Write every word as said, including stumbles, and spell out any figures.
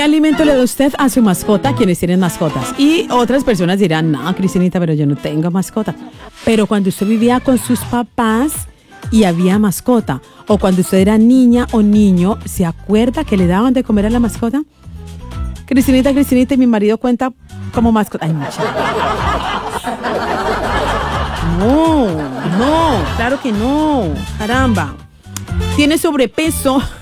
alimento le da usted a su mascota, quienes tienen mascotas? Y otras personas dirán, no, Cristinita, pero yo no tengo mascota. Pero cuando usted vivía con sus papás y había mascota, o cuando usted era niña o niño, ¿se acuerda que le daban de comer a la mascota? Cristinita, Cristinita, y mi marido cuenta como mascota. Ay, mucha. No, no, claro que no. Caramba. Tiene sobrepeso.